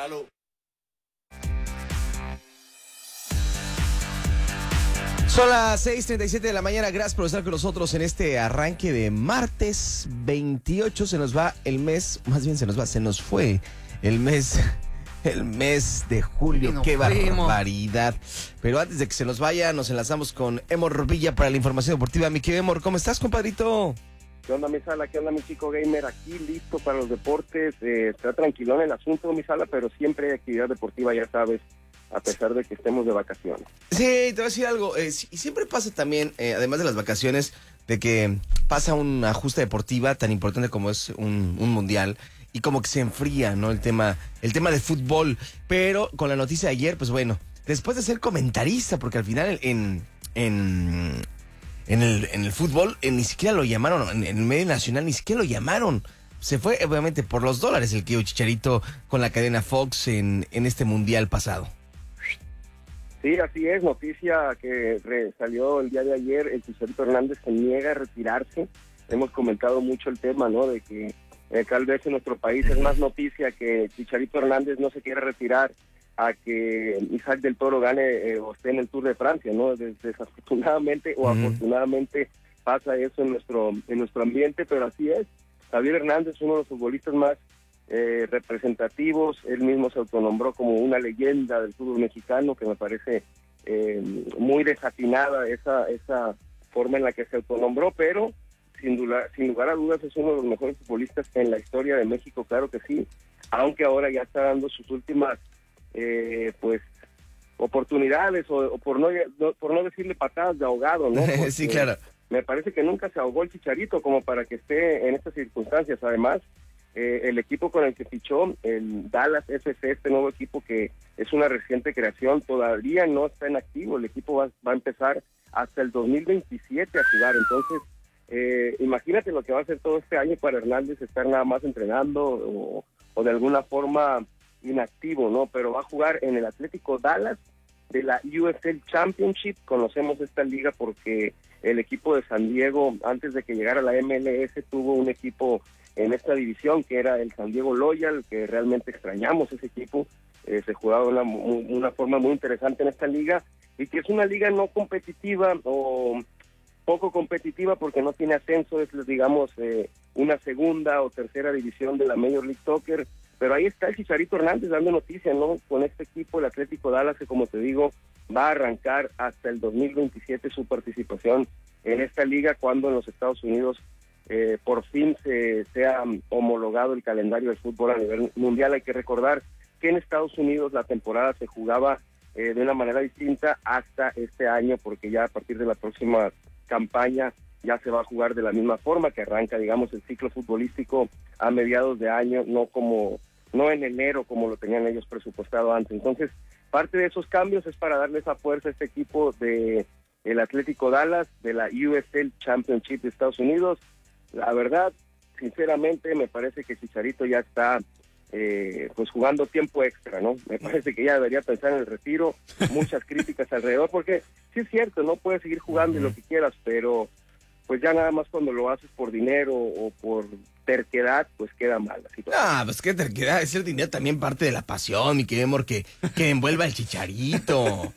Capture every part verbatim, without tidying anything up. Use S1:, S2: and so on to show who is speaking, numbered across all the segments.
S1: Salud.
S2: Son las seis treinta y siete de la mañana. Gracias por estar con nosotros en este arranque de martes veintiocho. Se nos va el mes, más bien se nos va, se nos fue el mes, el mes de julio.
S3: No
S2: ¡Qué
S3: fuimos.
S2: barbaridad! Pero antes de que se nos vaya, nos enlazamos con Emor Villa para la información deportiva. Mi querido Emor, ¿cómo estás, compadrito?
S4: ¿Qué onda, mi Sala? ¿Qué onda, mi chico gamer? Aquí listo para los deportes. Eh, está tranquilón el asunto, mi Sala, pero siempre hay actividad deportiva, ya sabes, a pesar de que estemos de vacaciones.
S2: Sí, te voy a decir algo. Eh, y siempre pasa también, eh, además de las vacaciones, de que pasa una justa deportiva tan importante como es un, un mundial y como que se enfría, ¿no? El tema, el tema de fútbol. Pero con la noticia de ayer, pues bueno, después de ser comentarista, porque al final en, en, en, el, en el fútbol eh, ni siquiera lo llamaron, en, en el medio nacional ni siquiera lo llamaron. Se fue obviamente por los dólares el que Chicharito con la cadena Fox en, en este mundial pasado.
S4: Sí, así es, noticia que re- salió el día de ayer. El Chicharito Hernández se niega a retirarse. Hemos comentado mucho el tema, ¿no? De que eh, tal vez en nuestro país es más noticia que Chicharito Hernández no se quiera retirar a que Isaac del Toro gane eh, o esté en el Tour de Francia, ¿no? Des- desafortunadamente o
S2: Mm.
S4: afortunadamente pasa eso en nuestro en nuestro ambiente, pero así es. Javier Hernández, uno de los futbolistas más eh, representativos, él mismo se autonombró como una leyenda del fútbol mexicano, que me parece eh, muy desatinada esa esa forma en la que se autonombró, pero sin duda, sin lugar a dudas es uno de los mejores futbolistas en la historia de México, claro que sí, aunque ahora ya está dando sus últimas eh, pues oportunidades o, o por no, no por no decirle patadas de ahogado, ¿no? Porque
S2: Sí, claro.
S4: me parece que nunca se ahogó el Chicharito como para que esté en estas circunstancias. Además, eh, el equipo con el que fichó, el Dallas F C, este nuevo equipo que es una reciente creación, todavía no está en activo. El equipo va, va a empezar hasta el dos mil veintisiete a jugar. Entonces, eh, imagínate lo que va a hacer todo este año para Hernández, estar nada más entrenando o, o de alguna forma inactivo, ¿no? Pero va a jugar en el Atlético Dallas de la U S L Championship. Conocemos esta liga porque el equipo de San Diego, antes de que llegara la M L S, tuvo un equipo en esta división que era el San Diego Loyal, que realmente extrañamos ese equipo. Eh, se jugaba de una, una forma muy interesante en esta liga, y que es una liga no competitiva o poco competitiva porque no tiene ascenso, es digamos eh, una segunda o tercera división de la Major League Soccer. Pero ahí está el Chicharito Hernández dando noticia, ¿no? Con este equipo, el Atlético Dallas, que como te digo, va a arrancar hasta el dos mil veintisiete su participación en esta liga, cuando en los Estados Unidos eh, por fin se sea homologado el calendario del fútbol a nivel mundial. Hay que recordar que en Estados Unidos la temporada se jugaba eh, de una manera distinta hasta este año, porque ya a partir de la próxima campaña ya se va a jugar de la misma forma, que arranca, digamos, el ciclo futbolístico a mediados de año, no como no en enero como lo tenían ellos presupuestado antes. Entonces, parte de esos cambios es para darle esa fuerza a este equipo de el Atlético Dallas, de la U S L Championship de Estados Unidos. La verdad, sinceramente, me parece que Chicharito ya está eh, pues jugando tiempo extra, ¿no? Me parece que ya debería pensar en el retiro. Muchas críticas alrededor, porque sí es cierto, no puedes seguir jugando y lo que quieras, pero pues ya nada más cuando lo haces por dinero o por terquedad, pues queda mal la situación.
S2: Ah, pues qué terquedad, es el dinero también parte de la pasión, mi querido amor, que, que envuelva el Chicharito.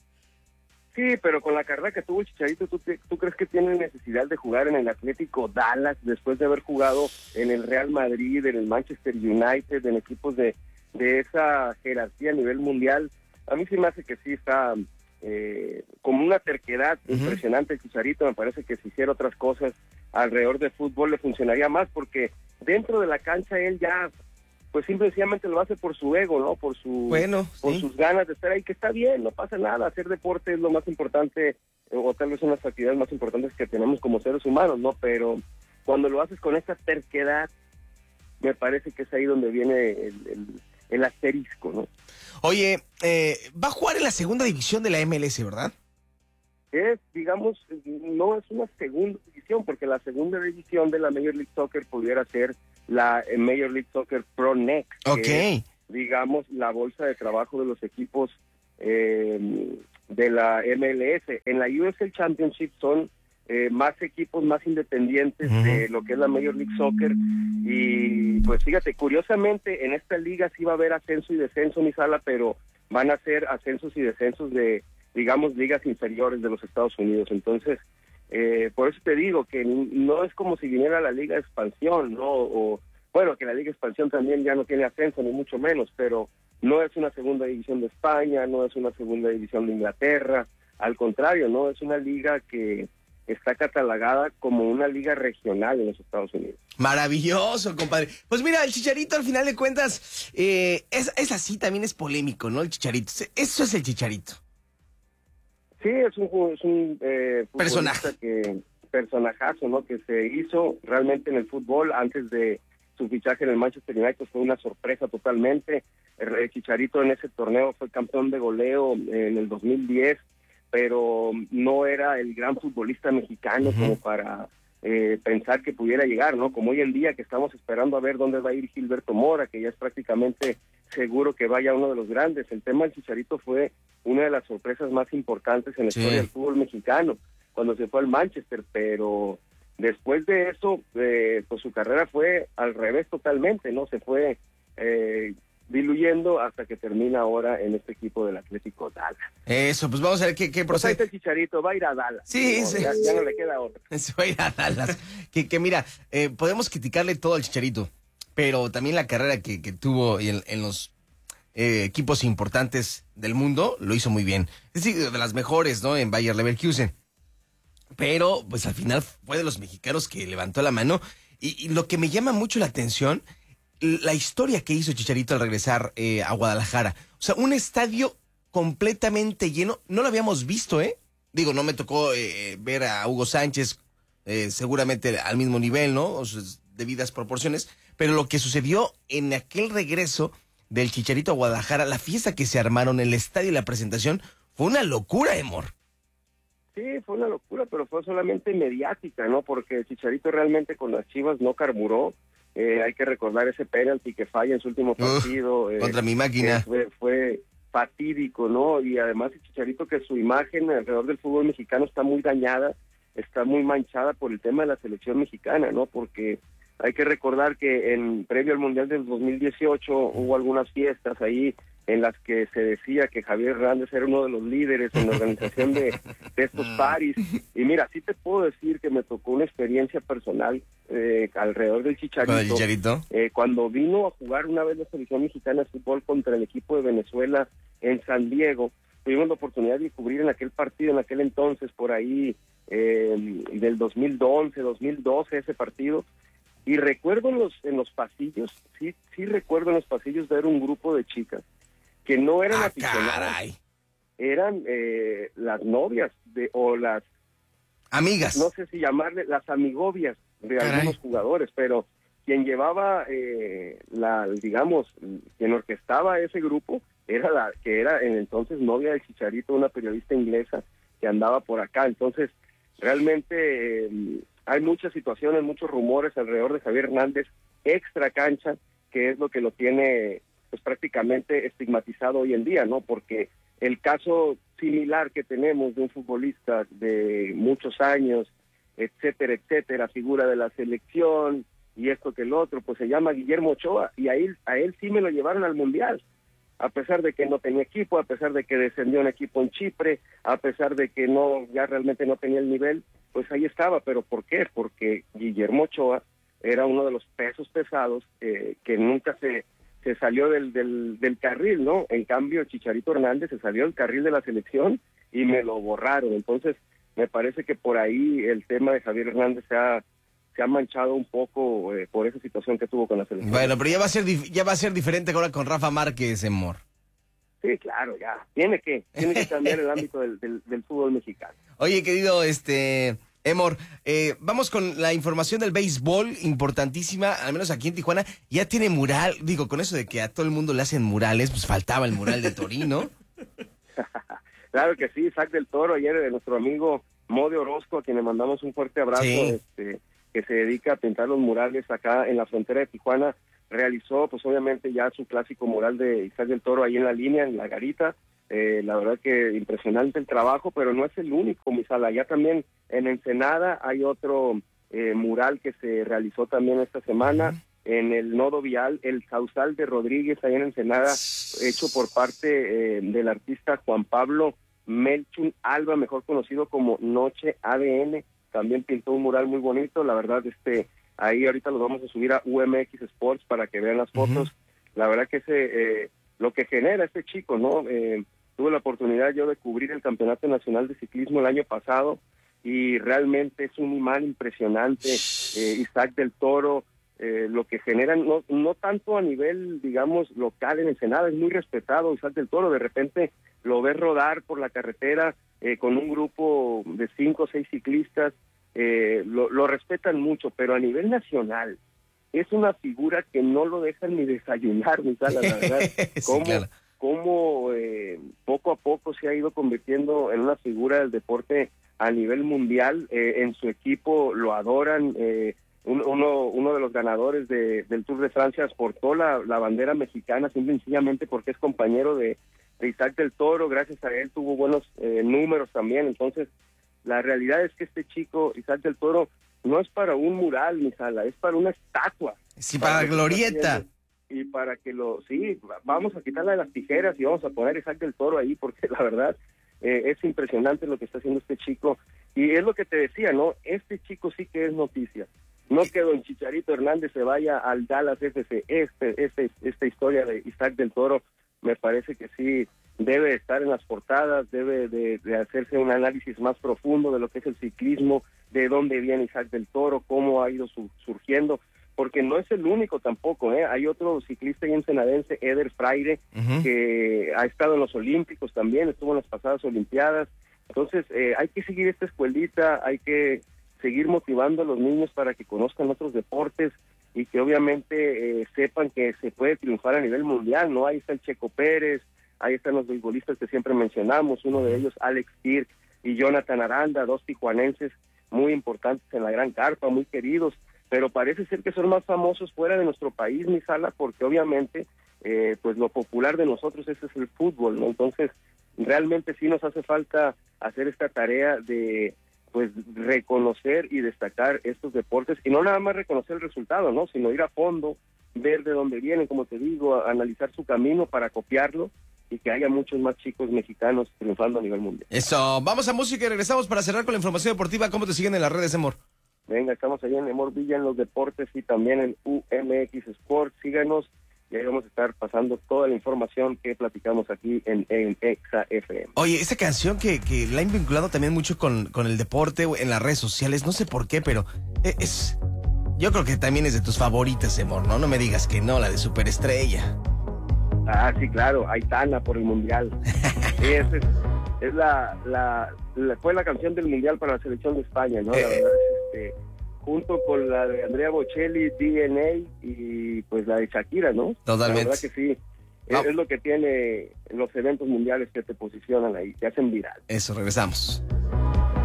S4: Sí, pero con la carrera que tuvo el Chicharito, ¿tú, te- ¿tú crees que tiene necesidad de jugar en el Atlético Dallas después de haber jugado en el Real Madrid, en el Manchester United, en equipos de, de esa jerarquía a nivel mundial? A mí sí me hace que sí está eh, como una terquedad
S2: Uh-huh.
S4: impresionante el Chicharito. Me parece que si hiciera otras cosas alrededor del fútbol le funcionaría más, porque dentro de la cancha él ya pues simple y sencillamente lo hace por su ego, ¿no? Por su
S2: Bueno,
S4: por
S2: sí.
S4: sus ganas de estar ahí, que está bien, no pasa nada. Hacer deporte es lo más importante, o tal vez una de las actividades más importantes que tenemos como seres humanos, ¿no? Pero cuando lo haces con esa terquedad, me parece que es ahí donde viene el, el, el asterisco, ¿no?
S2: Oye, eh, va a jugar en la segunda división de la M L S, ¿verdad?
S4: Es, digamos, no es una segunda división, porque la segunda división de la Major League Soccer pudiera ser la eh, Major League Soccer Pro Next,
S2: Ok.
S4: que es, digamos, la bolsa de trabajo de los equipos eh, de la M L S. En la U S L Championship son eh, más equipos más independientes uh-huh. de lo que es la Major League Soccer. Y pues fíjate, curiosamente en esta liga sí va a haber ascenso y descenso, mi Sala, pero van a ser ascensos y descensos de, digamos, ligas inferiores de los Estados Unidos. Entonces, eh, por eso te digo que no es como si viniera la Liga de Expansión, ¿no? O, bueno, que la Liga de Expansión también ya no tiene ascenso, ni mucho menos, pero no es una segunda división de España, no es una segunda división de Inglaterra, al contrario, ¿no? Es una liga que está catalogada como una liga regional en los Estados Unidos.
S2: Maravilloso, compadre. Pues mira, el Chicharito, al final de cuentas, eh, es, es así, también es polémico, ¿no? El Chicharito, eso es el Chicharito.
S4: Sí, es un, es un eh,
S2: personaje,
S4: que, personajazo, ¿no? Que se hizo realmente en el fútbol antes de su fichaje en el Manchester United, fue una sorpresa totalmente. El, el Chicharito en ese torneo fue campeón de goleo en el dos mil diez, pero no era el gran futbolista mexicano uh-huh. como para eh, pensar que pudiera llegar, ¿no? Como hoy en día que estamos esperando a ver dónde va a ir Gilberto Mora, que ya es prácticamente seguro que vaya uno de los grandes. El tema del Chicharito fue una de las sorpresas más importantes en la sí. historia del fútbol mexicano, cuando se fue al Manchester, pero después de eso, eh, pues su carrera fue al revés totalmente, ¿no? Se fue eh, diluyendo hasta que termina ahora en este equipo del Atlético Dallas.
S2: Eso, pues vamos a ver qué, qué procede.
S4: Pues este Chicharito va a ir a Dallas.
S2: Sí,
S4: no,
S2: sí.
S4: Ya, ya no le queda otra.
S2: Se va a ir a Dallas. que, que mira, eh, podemos criticarle todo al Chicharito, pero también la carrera que, que tuvo en, en los eh, equipos importantes del mundo lo hizo muy bien. Es decir, de las mejores, ¿no? En Bayer Leverkusen. Pero, pues al final fue de los mexicanos que levantó la mano. Y, y lo que me llama mucho la atención, la historia que hizo Chicharito al regresar eh, a Guadalajara. O sea, un estadio completamente lleno. No lo habíamos visto, ¿eh? Digo, no me tocó eh, ver a Hugo Sánchez eh, seguramente al mismo nivel, ¿no? O sus debidas proporciones. Pero lo que sucedió en aquel regreso del Chicharito a Guadalajara, la fiesta que se armaron, el estadio y la presentación, fue una locura, Emor.
S4: Sí, fue una locura, pero fue solamente mediática, ¿no? Porque el Chicharito realmente con las Chivas no carburó. Eh, hay que recordar ese penalti que falla en su último partido.
S2: Uh,
S4: eh,
S2: contra mi máquina.
S4: Fue, fue fatídico, ¿no? Y además el Chicharito, que su imagen alrededor del fútbol mexicano está muy dañada, está muy manchada por el tema de la selección mexicana, ¿no? Porque hay que recordar que en previo al Mundial del dos mil dieciocho hubo algunas fiestas ahí en las que se decía que Javier Hernández era uno de los líderes en la organización de, de estos paris. Y mira, sí te puedo decir que me tocó una experiencia personal eh, alrededor del Chicharito.
S2: ¿El Chicharito?
S4: Eh, cuando vino a jugar una vez la selección mexicana de fútbol contra el equipo de Venezuela en San Diego, tuvimos la oportunidad de cubrir en aquel partido, en aquel entonces, por ahí, eh, del dos mil once, dos mil doce, ese partido. Y recuerdo en los, en los pasillos, sí, sí recuerdo en los pasillos ver un grupo de chicas que no eran
S2: ah,
S4: aficionadas,
S2: caray.
S4: eran eh, las novias de o las
S2: amigas,
S4: no sé si llamarle las amigobias de
S2: caray.
S4: algunos jugadores, pero quien llevaba eh, la, digamos, quien orquestaba ese grupo era la que era en entonces novia del Chicharito, una periodista inglesa que andaba por acá. Entonces realmente eh, hay muchas situaciones, muchos rumores alrededor de Javier Hernández extra cancha, que es lo que lo tiene pues prácticamente estigmatizado hoy en día, ¿no? Porque el caso similar que tenemos de un futbolista de muchos años, etcétera, etcétera, figura de la selección y esto que el otro, pues se llama Guillermo Ochoa, y a él, a él sí me lo llevaron al Mundial, a pesar de que no tenía equipo, a pesar de que descendió un equipo en Chipre, a pesar de que no ya realmente no tenía el nivel, pues ahí estaba. ¿Pero por qué? Porque Guillermo Ochoa era uno de los pesos pesados eh, que nunca se se salió del, del, del carril, ¿no? En cambio, Chicharito Hernández se salió del carril de la selección y me lo borraron. Entonces, me parece que por ahí el tema de Javier Hernández se ha, se ha manchado un poco eh, por esa situación que tuvo con la selección.
S2: Bueno, pero ya va a ser ya va a ser diferente ahora con Rafa Márquez, Emor.
S4: Sí, claro, ya. Tiene que, tiene que cambiar el ámbito del, del, del fútbol mexicano.
S2: Oye, querido, este... Emor, eh, vamos con la información del béisbol, importantísima, al menos aquí en Tijuana. Ya tiene mural, digo, con eso de que a todo el mundo le hacen murales, pues faltaba el mural de Torino.
S4: Claro que sí, Isaac del Toro, ayer de nuestro amigo Mo de Orozco, a quien le mandamos un fuerte abrazo,
S2: sí.
S4: este, que se dedica a pintar los murales acá en la frontera de Tijuana, realizó pues obviamente ya su clásico mural de Isaac del Toro ahí en la línea, en la garita, Eh, la verdad que impresionante el trabajo, pero no es el único, mi Sala. Ya también en Ensenada hay otro eh, mural que se realizó también esta semana en el nodo vial, el Sausal de Rodríguez, ahí en Ensenada, hecho por parte eh, del artista Juan Pablo Melchun Alba, mejor conocido como Noche A D N. También pintó un mural muy bonito, la verdad, este ahí ahorita lo vamos a subir a U M X Sports para que vean las fotos. Uh-huh. La verdad que ese eh, lo que genera este chico, ¿no? Eh, tuve la oportunidad yo de cubrir el Campeonato Nacional de Ciclismo el año pasado y realmente es un imán impresionante. eh, Isaac del Toro, eh, lo que generan, no, no tanto a nivel, digamos, local en Ensenada, es muy respetado Isaac del Toro. De repente lo ves rodar por la carretera eh, con un grupo de cinco o seis ciclistas, eh, lo, lo respetan mucho, pero a nivel nacional es una figura que no lo dejan ni desayunar, ni tal, la verdad. ¿Cómo, sí, claro. cómo eh, poco a poco se ha ido convirtiendo en una figura del deporte a nivel mundial? Eh, en su equipo lo adoran. Eh, un, uno, uno de los ganadores de, del Tour de Francia exportó la, la bandera mexicana simple y sencillamente porque es compañero de, de Isaac del Toro. Gracias a él tuvo buenos eh, números también. Entonces, la realidad es que este chico, Isaac del Toro, no es para un mural, mi Sala, es para una estatua.
S2: Sí, para, para la glorieta.
S4: Y para que lo, sí, vamos a quitarle las tijeras y vamos a poner Isaac del Toro ahí, porque la verdad eh, es impresionante lo que está haciendo este chico. Y es lo que te decía, ¿no? Este chico sí que es noticia. No que don Chicharito Hernández se vaya al Dallas F C. Este, este, esta historia de Isaac del Toro me parece que sí debe estar en las portadas, debe de, de hacerse un análisis más profundo de lo que es el ciclismo, de dónde viene Isaac del Toro, cómo ha ido su, surgiendo, porque no es el único tampoco, ¿eh? Hay otro ciclista ensenadense, Eder Fraire, uh-huh. que ha estado en los Olímpicos también, estuvo en las pasadas Olimpiadas. Entonces, eh, hay que seguir esta escuelita, hay que seguir motivando a los niños para que conozcan otros deportes y que obviamente eh, sepan que se puede triunfar a nivel mundial, ¿no? Ahí está el Checo Pérez, ahí están los beisbolistas que siempre mencionamos, uno de ellos, Alex Kirk y Jonathan Aranda, dos tijuanenses muy importantes en la gran carpa, muy queridos, pero parece ser que son más famosos fuera de nuestro país, mi Sala, porque obviamente eh, pues lo popular de nosotros ese es el fútbol, ¿no? Entonces realmente sí nos hace falta hacer esta tarea de pues reconocer y destacar estos deportes, y no nada más reconocer el resultado, ¿no? Sino ir a fondo, ver de dónde vienen, como te digo, analizar su camino para copiarlo y que haya muchos más chicos mexicanos triunfando a nivel mundial.
S2: Eso, vamos a música y regresamos para cerrar con la información deportiva. ¿Cómo te siguen en las redes, Emor?
S4: Venga, estamos allá en Emor Villa en los deportes y también en U M X Sports. Síganos y ahí vamos a estar pasando toda la información que platicamos aquí en, en Exa F M.
S2: Oye, esta canción que, que la han vinculado también mucho con, con el deporte en las redes sociales, no sé por qué, pero es... Yo creo que también es de tus favoritas, Emor, ¿no? No me digas que no, la de Superestrella.
S4: Ah, sí, claro, Aitana por el Mundial. Sí, es, es, es la, la, la, fue la canción del Mundial para la selección de España, ¿no? La verdad es, este, junto con la de Andrea Bocelli, D N A y pues la de Shakira, ¿no?
S2: Totalmente.
S4: La verdad que sí, es, es lo que tiene los eventos mundiales que te posicionan ahí, te hacen viral.
S2: Eso, regresamos.